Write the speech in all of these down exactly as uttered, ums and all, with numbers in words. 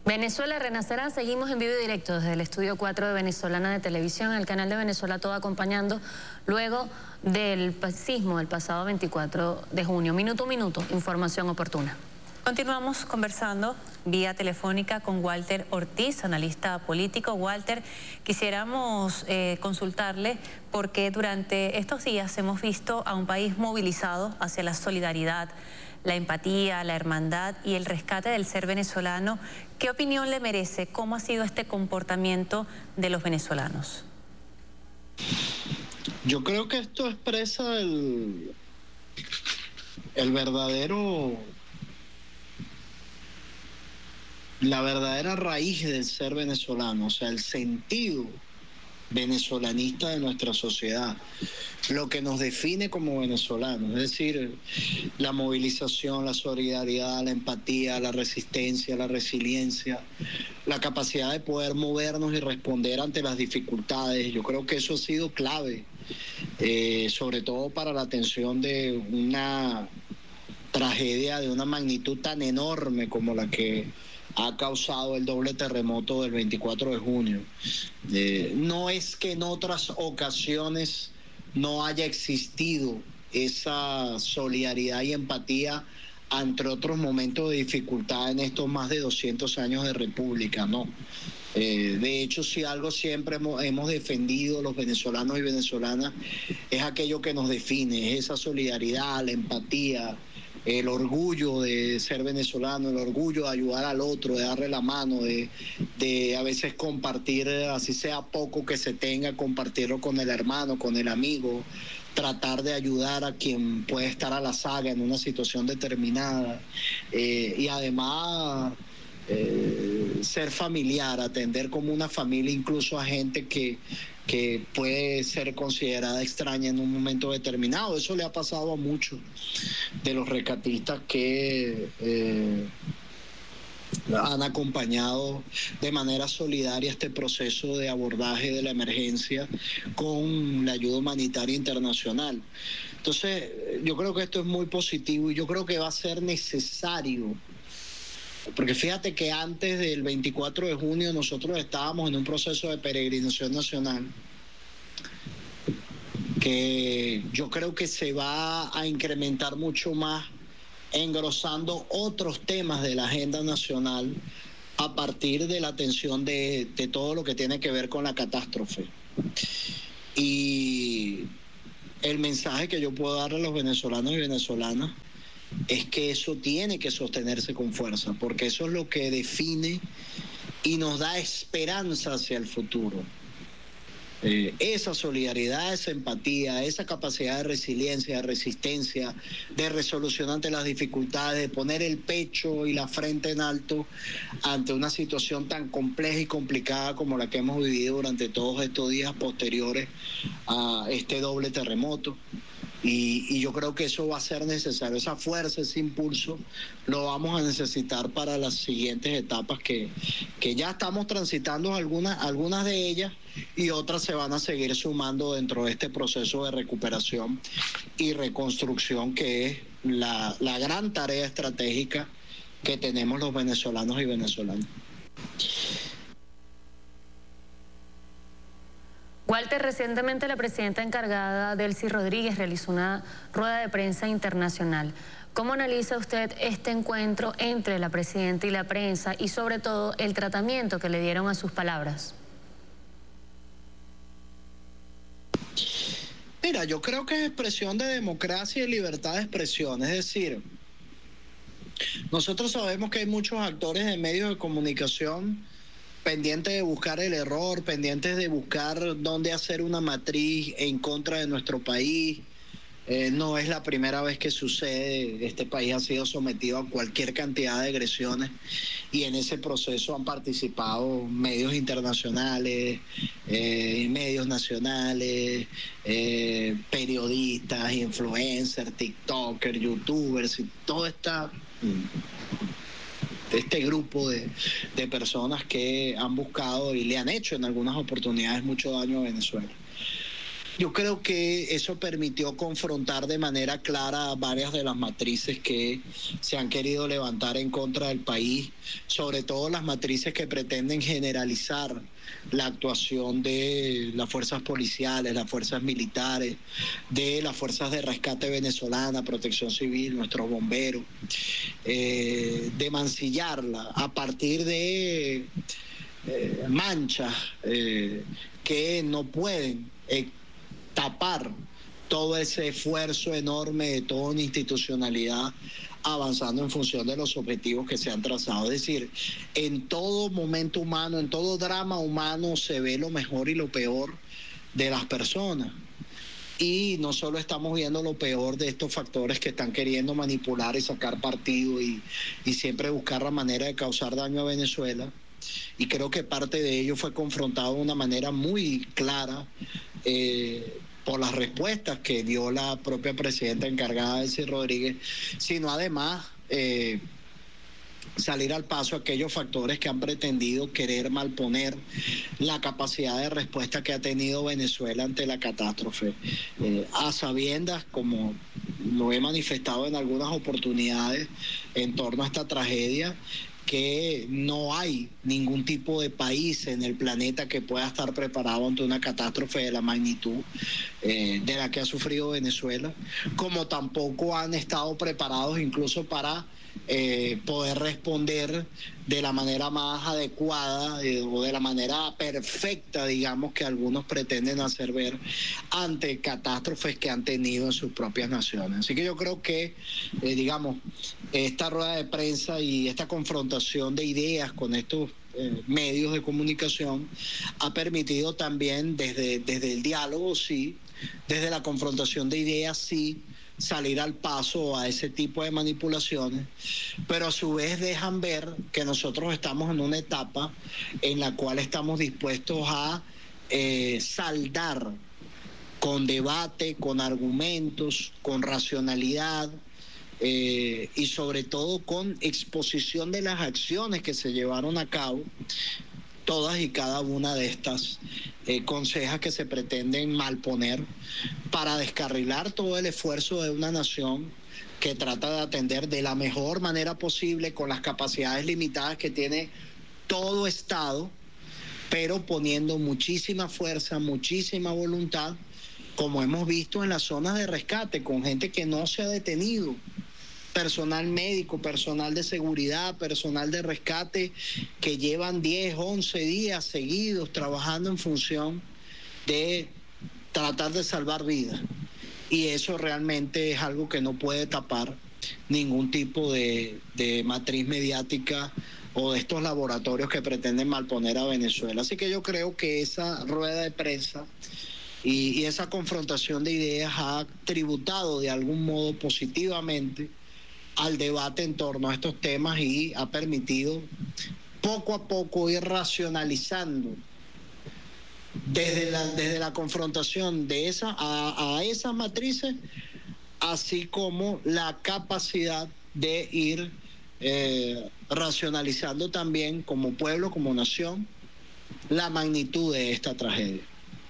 Venezuela renacerá, seguimos en vivo y directo desde el estudio cuatro de Venezolana de Televisión, el canal de Venezuela Todo acompañando luego del sismo del pasado veinticuatro de junio. Minuto a minuto, información oportuna. Continuamos conversando vía telefónica con Walter Ortiz, analista político. Walter, quisiéramos eh, consultarle porque durante estos días hemos visto a un país movilizado hacia la solidaridad, la empatía, la hermandad y el rescate del ser venezolano. ¿Qué opinión le merece? ¿Cómo ha sido este comportamiento de los venezolanos? Yo creo que esto expresa el, el verdadero, la verdadera raíz del ser venezolano, o sea, el sentido venezolanista de nuestra sociedad, lo que nos define como venezolanos, es decir, la movilización, la solidaridad, la empatía, la resistencia, la resiliencia, la capacidad de poder movernos y responder ante las dificultades. Yo creo que eso ha sido clave, eh, sobre todo para la atención de una tragedia de una magnitud tan enorme como la que ha causado el doble terremoto del veinticuatro de junio. Eh, no es que en otras ocasiones no haya existido esa solidaridad y empatía ante otros momentos de dificultad en estos más de doscientos años de república, no. Eh, de hecho, si algo siempre hemos, hemos defendido los venezolanos y venezolanas, es aquello que nos define, es esa solidaridad, la empatía, el orgullo de ser venezolano, el orgullo de ayudar al otro, de darle la mano, de, de a veces compartir, así sea poco que se tenga, compartirlo con el hermano, con el amigo, tratar de ayudar a quien puede estar a la saga en una situación determinada, eh, y además eh, ser familiar, atender como una familia incluso a gente que, que puede ser considerada extraña en un momento determinado. Eso le ha pasado a muchos de los rescatistas que eh, han acompañado de manera solidaria este proceso de abordaje de la emergencia con la ayuda humanitaria internacional. Entonces, yo creo que esto es muy positivo y yo creo que va a ser necesario, porque fíjate que antes del veinticuatro de junio nosotros estábamos en un proceso de peregrinación nacional que yo creo que se va a incrementar mucho más, engrosando otros temas de la agenda nacional a partir de la atención de, de todo lo que tiene que ver con la catástrofe. Y el mensaje que yo puedo darle a los venezolanos y venezolanas es que eso tiene que sostenerse con fuerza, porque eso es lo que define y nos da esperanza hacia el futuro. Eh, esa solidaridad, esa empatía, esa capacidad de resiliencia, de resistencia, de resolución ante las dificultades, de poner el pecho y la frente en alto ante una situación tan compleja y complicada como la que hemos vivido durante todos estos días posteriores a este doble terremoto. Y, y yo creo que eso va a ser necesario, esa fuerza, ese impulso, lo vamos a necesitar para las siguientes etapas que, que ya estamos transitando algunas, algunas de ellas y otras se van a seguir sumando dentro de este proceso de recuperación y reconstrucción que es la, la gran tarea estratégica que tenemos los venezolanos y venezolanas. Walter, recientemente la presidenta encargada, Delcy Rodríguez, realizó una rueda de prensa internacional. ¿Cómo analiza usted este encuentro entre la presidenta y la prensa y sobre todo el tratamiento que le dieron a sus palabras? Mira, yo creo que es expresión de democracia y libertad de expresión, es decir, nosotros sabemos que hay muchos actores de medios de comunicación pendientes de buscar el error, pendientes de buscar dónde hacer una matriz en contra de nuestro país. Eh, no es la primera vez que sucede, este país ha sido sometido a cualquier cantidad de agresiones y en ese proceso han participado medios internacionales, eh, medios nacionales, eh, periodistas, influencers, tiktokers, youtubers, y todo esta... este grupo de, de personas que han buscado y le han hecho en algunas oportunidades mucho daño a Venezuela. Yo creo que eso permitió confrontar de manera clara varias de las matrices que se han querido levantar en contra del país, sobre todo las matrices que pretenden generalizar la actuación de las fuerzas policiales, las fuerzas militares, de las fuerzas de rescate venezolana, Protección Civil, nuestros bomberos, eh, de mancillarla a partir de eh, manchas eh, que no pueden eh, tapar todo ese esfuerzo enorme de toda una institucionalidad avanzando en función de los objetivos que se han trazado. Es decir, en todo momento humano, en todo drama humano se ve lo mejor y lo peor de las personas. Y no solo estamos viendo lo peor de estos factores que están queriendo manipular y sacar partido y, y siempre buscar la manera de causar daño a Venezuela. Y creo que parte de ello fue confrontado de una manera muy clara eh, por las respuestas que dio la propia presidenta encargada, Delcy Rodríguez, sino además eh, salir al paso aquellos factores que han pretendido querer malponer la capacidad de respuesta que ha tenido Venezuela ante la catástrofe. Eh, a sabiendas, como lo he manifestado en algunas oportunidades en torno a esta tragedia, que no hay ningún tipo de país en el planeta que pueda estar preparado ante una catástrofe de la magnitud eh, de la que ha sufrido Venezuela, como tampoco han estado preparados incluso para eh, poder responder de la manera más adecuada eh, o de la manera perfecta, digamos, que algunos pretenden hacer ver ante catástrofes que han tenido en sus propias naciones. Así que yo creo que, eh, digamos, esta rueda de prensa y esta confrontación de ideas con estos eh, medios de comunicación ha permitido también desde, desde el diálogo, sí, desde la confrontación de ideas, sí, salir al paso a ese tipo de manipulaciones, pero a su vez dejan ver que nosotros estamos en una etapa en la cual estamos dispuestos a eh, saldar con debate, con argumentos, con racionalidad, Eh, y sobre todo con exposición de las acciones que se llevaron a cabo, todas y cada una de estas eh, consejas que se pretenden malponer para descarrilar todo el esfuerzo de una nación que trata de atender de la mejor manera posible con las capacidades limitadas que tiene todo Estado, pero poniendo muchísima fuerza, muchísima voluntad, como hemos visto en las zonas de rescate, con gente que no se ha detenido, personal médico, personal de seguridad, personal de rescate, que llevan diez, once días seguidos trabajando en función de tratar de salvar vidas. Y eso realmente es algo que no puede tapar ningún tipo de, de matriz mediática o de estos laboratorios que pretenden malponer a Venezuela. Así que yo creo que esa rueda de prensa y, y esa confrontación de ideas ha tributado de algún modo positivamente al debate en torno a estos temas y ha permitido poco a poco ir racionalizando desde la, desde la confrontación de esa, a, a esas matrices, así como la capacidad de ir eh, racionalizando también como pueblo, como nación, la magnitud de esta tragedia.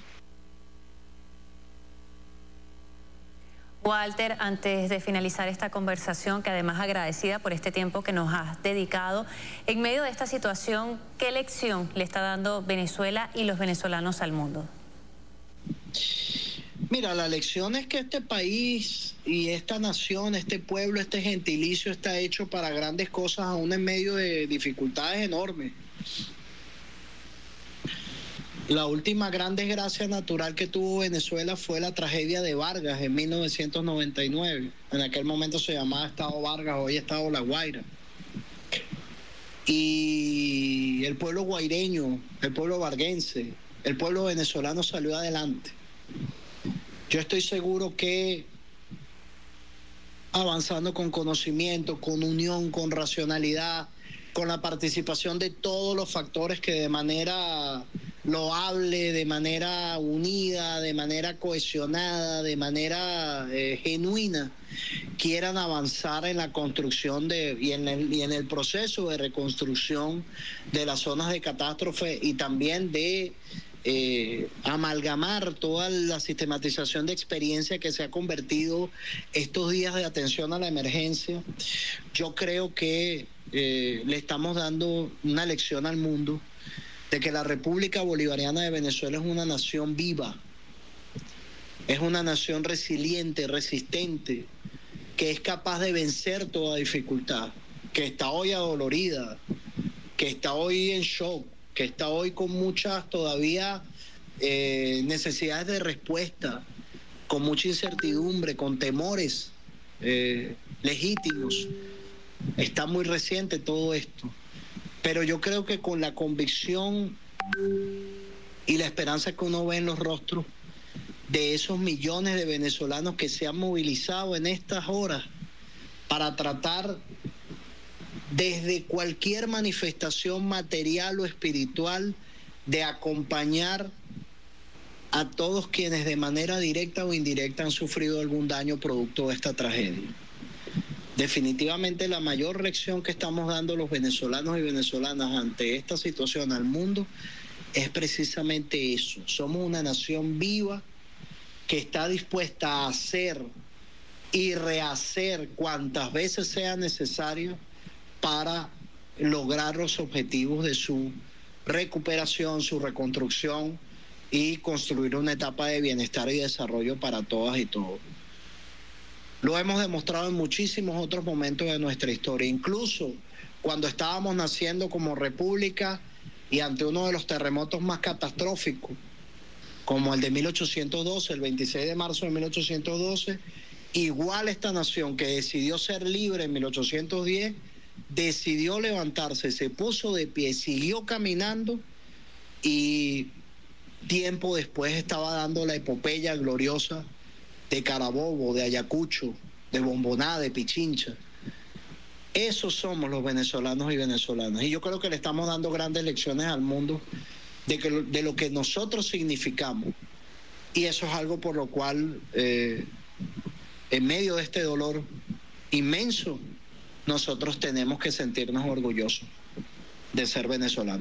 Walter, antes de finalizar esta conversación, que además agradecida por este tiempo que nos has dedicado, en medio de esta situación, ¿qué lección le está dando Venezuela y los venezolanos al mundo? Mira, la lección es que este país y esta nación, este pueblo, este gentilicio está hecho para grandes cosas aún en medio de dificultades enormes. La última gran desgracia natural que tuvo Venezuela fue la tragedia de Vargas en mil novecientos noventa y nueve. En aquel momento se llamaba Estado Vargas, hoy Estado La Guaira. Y el pueblo guaireño, el pueblo varguense, el pueblo venezolano salió adelante. Yo estoy seguro que avanzando con conocimiento, con unión, con racionalidad, con la participación de todos los factores que de manera loable, de manera unida, de manera cohesionada, de manera eh, genuina, quieran avanzar en la construcción de, y, en el, y en el proceso de reconstrucción de las zonas de catástrofe y también de eh, amalgamar toda la sistematización de experiencia que se ha convertido estos días de atención a la emergencia, yo creo que eh, le estamos dando una lección al mundo de que la República Bolivariana de Venezuela es una nación viva, es una nación resiliente, resistente, que es capaz de vencer toda dificultad, que está hoy adolorida, que está hoy en shock, que está hoy con muchas todavía eh, necesidades de respuesta, con mucha incertidumbre, con temores eh, legítimos. Está muy reciente todo esto. Pero yo creo que con la convicción y la esperanza que uno ve en los rostros de esos millones de venezolanos que se han movilizado en estas horas para tratar desde cualquier manifestación material o espiritual de acompañar a todos quienes de manera directa o indirecta han sufrido algún daño producto de esta tragedia. Definitivamente la mayor lección que estamos dando los venezolanos y venezolanas ante esta situación al mundo es precisamente eso. Somos una nación viva que está dispuesta a hacer y rehacer cuantas veces sea necesario para lograr los objetivos de su recuperación, su reconstrucción y construir una etapa de bienestar y desarrollo para todas y todos. Lo hemos demostrado en muchísimos otros momentos de nuestra historia, incluso cuando estábamos naciendo como república y ante uno de los terremotos más catastróficos, como el de mil ochocientos doce, el veintiséis de marzo de mil ochocientos doce, igual esta nación que decidió ser libre en mil ochocientos diez, decidió levantarse, se puso de pie, siguió caminando y tiempo después estaba dando la epopeya gloriosa de Carabobo, de Ayacucho, de Bomboná, de Pichincha. Esos somos los venezolanos y venezolanas. Y yo creo que le estamos dando grandes lecciones al mundo de, que, de lo que nosotros significamos. Y eso es algo por lo cual, eh, en medio de este dolor inmenso, nosotros tenemos que sentirnos orgullosos de ser venezolanos.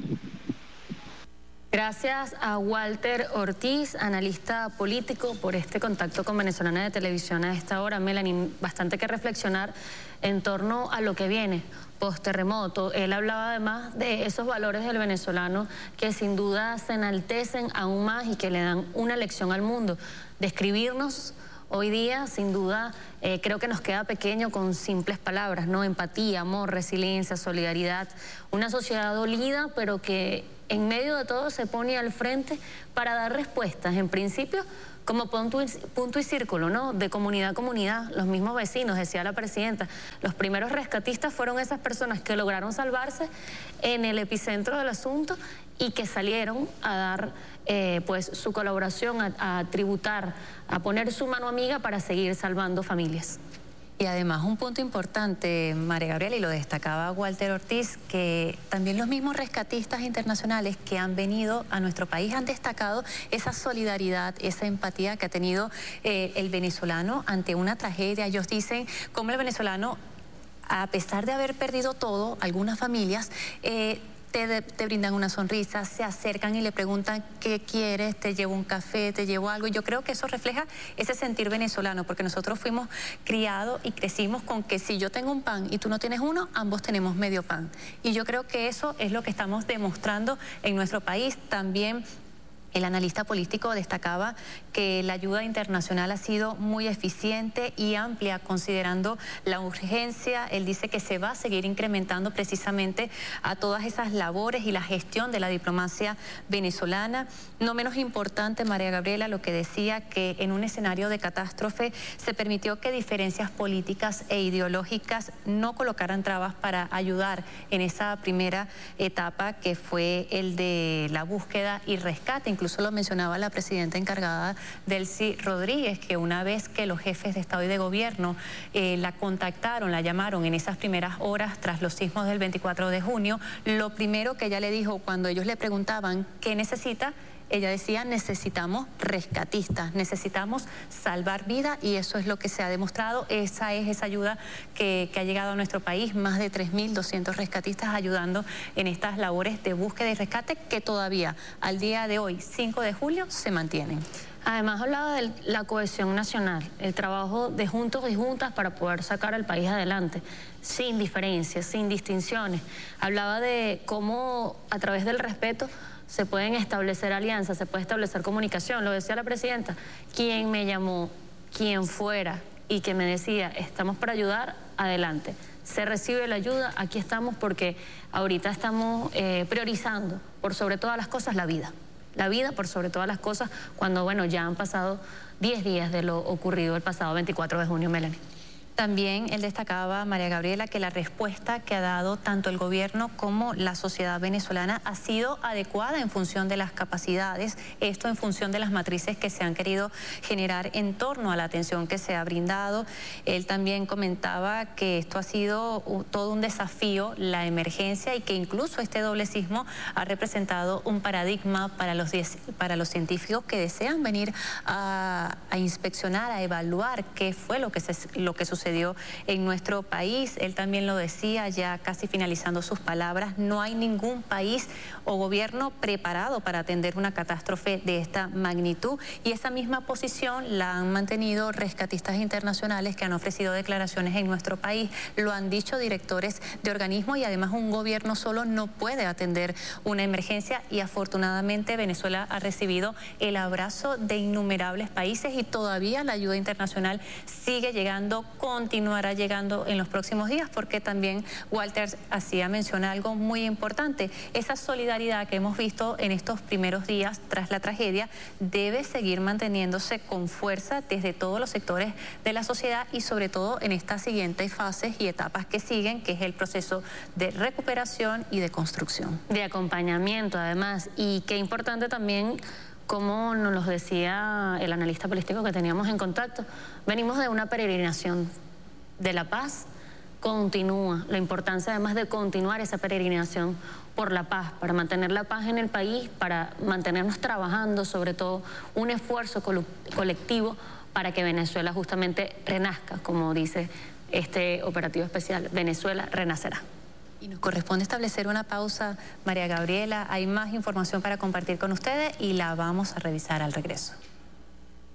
Gracias a Walter Ortiz, analista político, por este contacto con Venezolana de Televisión a esta hora. Melanie, bastante que reflexionar en torno a lo que viene post-terremoto. Él hablaba además de esos valores del venezolano que sin duda se enaltecen aún más y que le dan una lección al mundo. Describirnos hoy día, sin duda, eh, creo que nos queda pequeño con simples palabras, ¿no? Empatía, amor, resiliencia, solidaridad. Una sociedad dolida, pero que en medio de todo se pone al frente para dar respuestas, en principio, como punto y, punto y círculo, ¿no? De comunidad a comunidad, los mismos vecinos, decía la presidenta. Los primeros rescatistas fueron esas personas que lograron salvarse en el epicentro del asunto y que salieron a dar eh, pues su colaboración, a, a tributar, a poner su mano amiga para seguir salvando familias. Y además un punto importante, María Gabriela, y lo destacaba Walter Ortiz, que también los mismos rescatistas internacionales que han venido a nuestro país han destacado esa solidaridad, esa empatía que ha tenido eh, el venezolano ante una tragedia. Ellos dicen cómo el venezolano, a pesar de haber perdido todo, algunas familias eh, Te, te brindan una sonrisa, se acercan y le preguntan qué quieres, te llevo un café, te llevo algo. Y yo creo que eso refleja ese sentir venezolano, porque nosotros fuimos criados y crecimos con que si yo tengo un pan y tú no tienes uno, ambos tenemos medio pan. Y yo creo que eso es lo que estamos demostrando en nuestro país. También el analista político destacaba que la ayuda internacional ha sido muy eficiente y amplia considerando la urgencia. Él dice que se va a seguir incrementando precisamente a todas esas labores y la gestión de la diplomacia venezolana. No menos importante, María Gabriela, lo que decía, que en un escenario de catástrofe se permitió que diferencias políticas e ideológicas no colocaran trabas para ayudar en esa primera etapa que fue el de la búsqueda y rescate. Incluso lo mencionaba la presidenta encargada, Delcy Rodríguez, que una vez que los jefes de Estado y de Gobierno eh, la contactaron, la llamaron en esas primeras horas tras los sismos del veinticuatro de junio, lo primero que ella le dijo cuando ellos le preguntaban qué necesita, ella decía, necesitamos rescatistas, necesitamos salvar vidas y eso es lo que se ha demostrado. Esa es esa ayuda que, que ha llegado a nuestro país, más de tres mil doscientos rescatistas ayudando en estas labores de búsqueda y rescate que todavía al día de hoy, cinco de julio, se mantienen. Además hablaba de la cohesión nacional, el trabajo de juntos y juntas para poder sacar al país adelante, sin diferencias, sin distinciones. Hablaba de cómo a través del respeto se pueden establecer alianzas, se puede establecer comunicación. Lo decía la presidenta, quien me llamó, quien fuera y que me decía, estamos para ayudar, adelante. Se recibe la ayuda, aquí estamos porque ahorita estamos eh, priorizando por sobre todas las cosas la vida. La vida por sobre todas las cosas, cuando, bueno, ya han pasado diez días de lo ocurrido el pasado veinticuatro de junio, Melanie. También él destacaba, María Gabriela, que la respuesta que ha dado tanto el gobierno como la sociedad venezolana ha sido adecuada en función de las capacidades, esto en función de las matrices que se han querido generar en torno a la atención que se ha brindado. Él también comentaba que esto ha sido todo un desafío, la emergencia, y que incluso este doble sismo ha representado un paradigma para los, para los científicos que desean venir a, a inspeccionar, a evaluar qué fue lo que, se, lo que sucedió en nuestro país. Él también lo decía, ya casi finalizando sus palabras, no hay ningún país o gobierno preparado para atender una catástrofe de esta magnitud, y esa misma posición la han mantenido rescatistas internacionales que han ofrecido declaraciones en nuestro país, lo han dicho directores de organismos, y además un gobierno solo no puede atender una emergencia, y afortunadamente Venezuela ha recibido el abrazo de innumerables países y todavía la ayuda internacional sigue llegando con continuará llegando en los próximos días, porque también Walter hacía mención a algo muy importante. Esa solidaridad que hemos visto en estos primeros días tras la tragedia debe seguir manteniéndose con fuerza desde todos los sectores de la sociedad, y sobre todo en estas siguientes fases y etapas que siguen, que es el proceso de recuperación y de construcción. De acompañamiento, además, y qué importante también, como nos lo decía el analista político que teníamos en contacto, venimos de una peregrinación de la paz, continúa la importancia además de continuar esa peregrinación por la paz, para mantener la paz en el país, para mantenernos trabajando, sobre todo un esfuerzo colectivo para que Venezuela justamente renazca, como dice este operativo especial, Venezuela renacerá. Y nos corresponde establecer una pausa, María Gabriela. Hay más información para compartir con ustedes y la vamos a revisar al regreso.